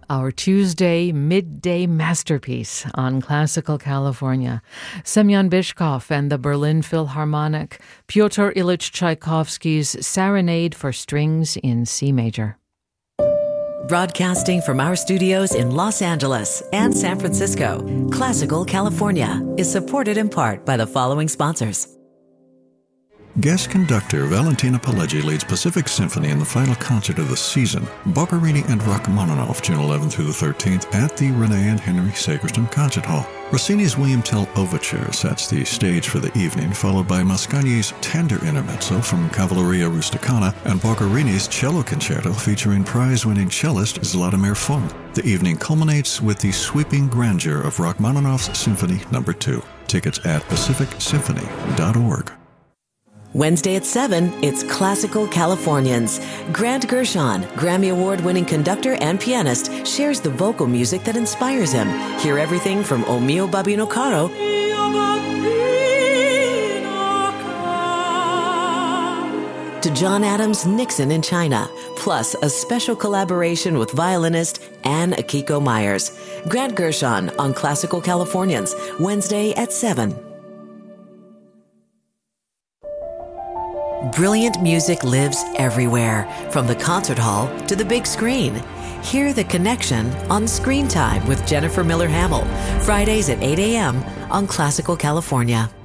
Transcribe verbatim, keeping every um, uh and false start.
our Tuesday midday masterpiece on Classical California. Semyon Bychkov and the Berlin Philharmonic, Pyotr Ilyich Tchaikovsky's Serenade for Strings in C Major. Broadcasting from our studios in Los Angeles and San Francisco, Classical California is supported in part by the following sponsors. Guest conductor Valentina Pileggi leads Pacific Symphony in the final concert of the season, Boccherini and Rachmaninoff, June eleventh through the thirteenth at the Renee and Henry Sagerstrom Concert Hall. Rossini's William Tell Overture sets the stage for the evening, followed by Mascagni's Tender Intermezzo from Cavalleria Rusticana and Boccherini's Cello Concerto featuring prize-winning cellist Zlatomir Fung. The evening culminates with the sweeping grandeur of Rachmaninoff's Symphony Number two. Tickets at pacific symphony dot org. Wednesday at seven, it's Classical Californians. Grant Gershon, Grammy Award-winning conductor and pianist, shares the vocal music that inspires him. Hear everything from O Mio Babbino Caro to John Adams' Nixon in China, plus a special collaboration with violinist Anne Akiko Myers. Grant Gershon on Classical Californians, Wednesday at seven. Brilliant music lives everywhere, from the concert hall to the big screen. Hear The Connection on Screen Time with Jennifer Miller Hamill, Fridays at eight a.m. on Classical California.